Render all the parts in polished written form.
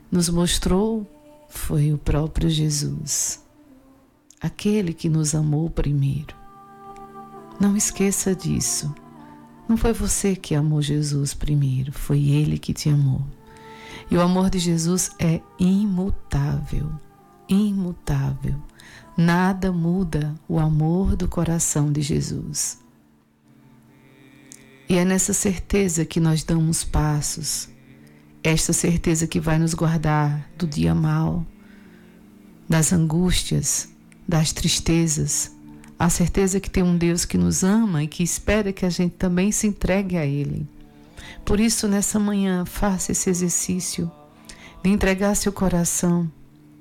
nos mostrou foi o próprio Jesus, aquele que nos amou primeiro. Não esqueça disso. Não foi você que amou Jesus primeiro, foi Ele que te amou. E o amor de Jesus é imutável, imutável. Nada muda o amor do coração de Jesus. E é nessa certeza que nós damos passos, esta certeza que vai nos guardar do dia mau, das angústias, das tristezas, a certeza que tem um Deus que nos ama e que espera que a gente também se entregue a Ele. Por isso, nessa manhã, faça esse exercício de entregar seu coração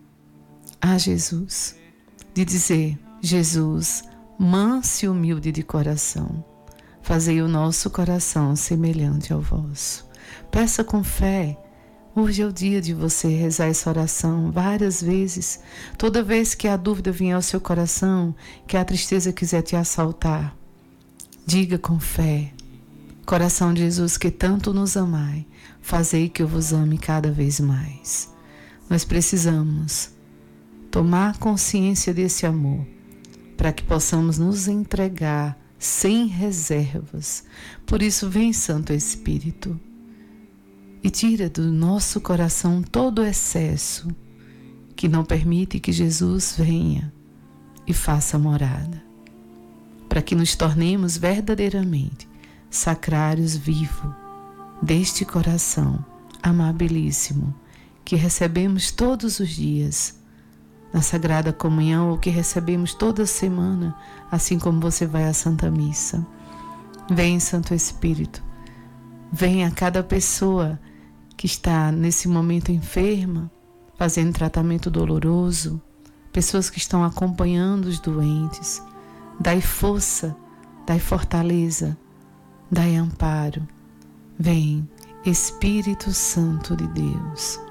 a Jesus, de dizer: Jesus, manso e humilde de coração, fazei o nosso coração semelhante ao vosso. Peça com fé. Hoje é o dia de você rezar essa oração várias vezes. Toda vez que a dúvida vier ao seu coração, que a tristeza quiser te assaltar, diga com fé: coração de Jesus, que tanto nos amai, fazei que eu vos ame cada vez mais. Nós precisamos tomar consciência desse amor, para que possamos nos entregar sem reservas. Por isso, vem Santo Espírito e tira do nosso coração todo o excesso que não permite que Jesus venha e faça morada, para que nos tornemos verdadeiramente sacrários vivos deste coração amabilíssimo que recebemos todos os dias na Sagrada Comunhão, ou que recebemos toda semana, assim como você vai à Santa Missa. Vem, Santo Espírito, vem a cada pessoa que está nesse momento enferma, fazendo tratamento doloroso, pessoas que estão acompanhando os doentes. Dai força, dai fortaleza, dai amparo. Vem, Espírito Santo de Deus.